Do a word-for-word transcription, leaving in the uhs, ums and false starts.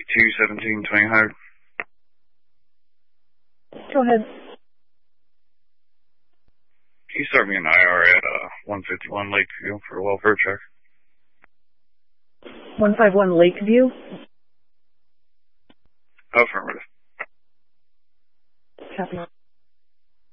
two seventeen twenty hundred. Go ahead. Can you start me an I R at uh, one fifty-one Lakeview for a welfare check? one fifty-one Lakeview?